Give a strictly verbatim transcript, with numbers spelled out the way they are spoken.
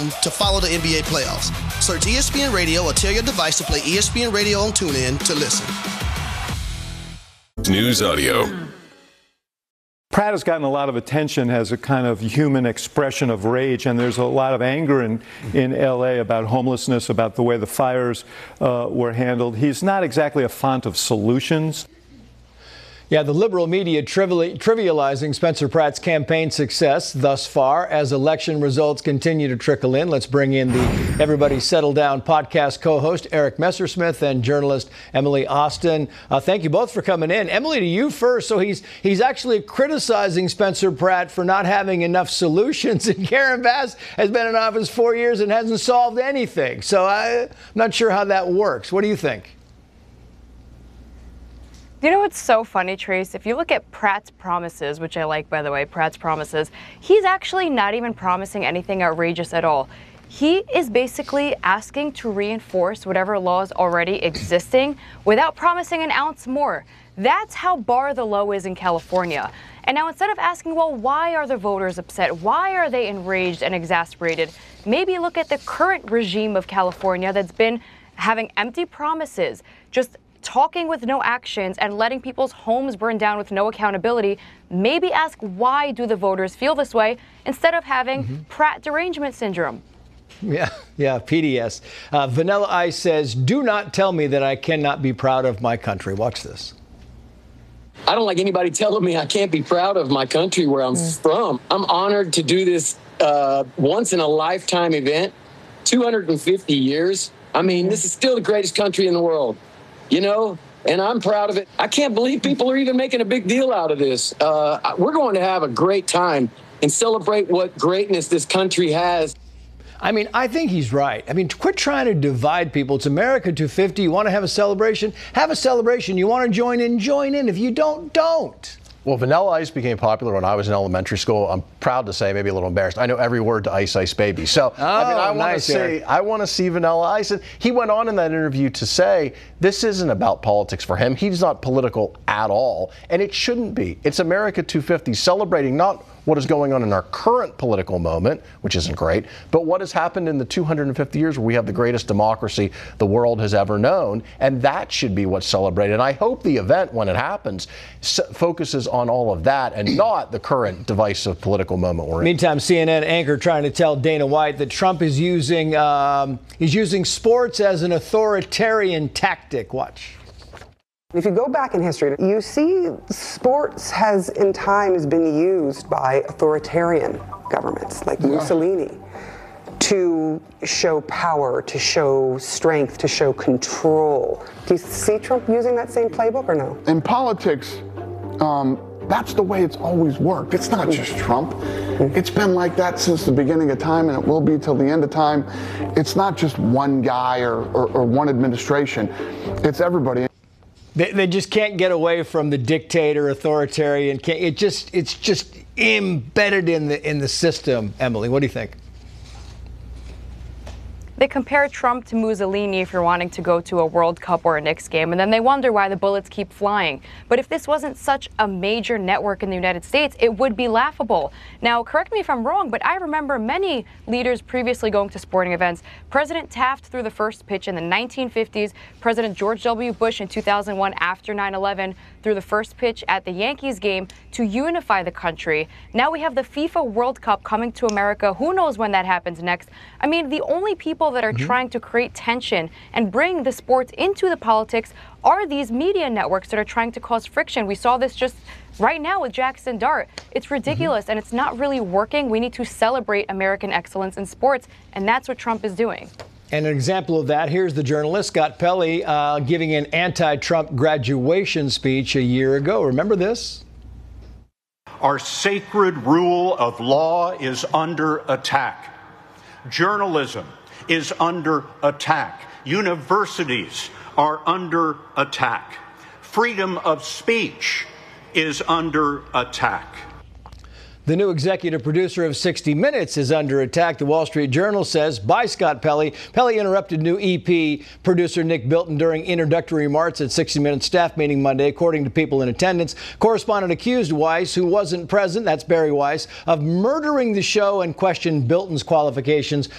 to follow the N B A playoffs. Search E S P N Radio or tell your device to play E S P N Radio on TuneIn to listen. News Audio. Pratt has gotten a lot of attention as a kind of human expression of rage, and there's a lot of anger in, in L A about homelessness, about the way the fires uh, were handled. He's not exactly a font of solutions. Yeah, the liberal media trivial, trivializing Spencer Pratt's campaign success thus far as election results continue to trickle in. Let's bring in the Everybody Settle Down podcast co-host Eric Messersmith and journalist Emily Austin. Uh, thank you both for coming in. Emily, to you first. So he's he's actually criticizing Spencer Pratt for not having enough solutions, and Karen Bass has been in office four years and hasn't solved anything. So I, I'm not sure how that works. What do you think? You know what's so funny, Trace? If you look at Pratt's promises, which I like, by the way, Pratt's promises, he's actually not even promising anything outrageous at all. He is basically asking to reinforce whatever laws already existing without promising an ounce more. That's how bar the low is in California. And now instead of asking, well, why are the voters upset? Why are they enraged and exasperated? Maybe look at the current regime of California that's been having empty promises, just talking with no actions and letting people's homes burn down with no accountability. Maybe ask, why do the voters feel this way, instead of having mm-hmm. Pratt derangement syndrome. Yeah, yeah, P D S. Uh, Vanilla Ice says, do not tell me that I cannot be proud of my country. Watch this. I don't like anybody telling me I can't be proud of my country where I'm mm. from. I'm honored to do this uh, once in a lifetime event, two hundred fifty years. I mean, this is still the greatest country in the world. You know, and I'm proud of it. I can't believe people are even making a big deal out of this. Uh, we're going to have a great time and celebrate what greatness this country has. I mean, I think he's right. I mean, quit trying to divide people. It's America two fifty. You want to have a celebration? Have a celebration. You want to join in? Join in. If you don't, don't. Well, Vanilla Ice became popular when I was in elementary school. I'm proud to say, maybe a little embarrassed, I know every word to Ice Ice Baby. So, oh, I mean, I want nice, to see, I want to see Vanilla Ice. And he went on in that interview to say this isn't about politics for him. He's not political at all, and it shouldn't be. It's America two fifty, celebrating not what is going on in our current political moment, which isn't great, but what has happened in the two hundred fifty years where we have the greatest democracy the world has ever known, and that should be what's celebrated. And I hope the event, when it happens, s- focuses on all of that and not the current divisive political moment we're in. Meantime, C N N anchor trying to tell Dana White that Trump is using um, he's using sports as an authoritarian tactic. Watch. If you go back in history, you see sports has in time has been used by authoritarian governments like yeah. Mussolini to show power, to show strength, to show control. Do you see Trump using that same playbook or no? In politics, um, that's the way it's always worked. It's not just Trump. Mm-hmm. It's been like that since the beginning of time, and it will be till the end of time. It's not just one guy or, or, or one administration. It's everybody. They, they just can't get away from the dictator, authoritarian. Can't, it just it's just embedded in the in the system. Emily, what do you think? They compare Trump to Mussolini if you're wanting to go to a World Cup or a Knicks game, and then they wonder why the bullets keep flying. But if this wasn't such a major network in the United States, it would be laughable. Now, correct me if I'm wrong, but I remember many leaders previously going to sporting events. President Taft threw the first pitch in the nineteen fifties. President George W. Bush in two thousand one, after nine eleven, threw the first pitch at the Yankees game to unify the country. Now we have the FIFA World Cup coming to America. Who knows when that happens next? I mean, the only people that are mm-hmm. trying to create tension and bring the sports into the politics are these media networks that are trying to cause friction. We saw this just right now with Jackson Dart. It's ridiculous, mm-hmm. and it's not really working. We need to celebrate American excellence in sports, and that's what Trump is doing. And an example of that, here's the journalist Scott Pelley uh, giving an anti-Trump graduation speech a year ago. Remember this? Our sacred rule of law is under attack. Journalism is under attack. Universities are under attack. Freedom of speech is under attack. The new executive producer of sixty minutes is under attack, the Wall Street Journal says, by Scott Pelley. Pelley interrupted new E P producer Nick Bilton during introductory remarks at sixty minutes staff meeting Monday, according to people in attendance. Correspondent accused Weiss, who wasn't present, that's Barry Weiss, of murdering the show and questioned Bilton's qualifications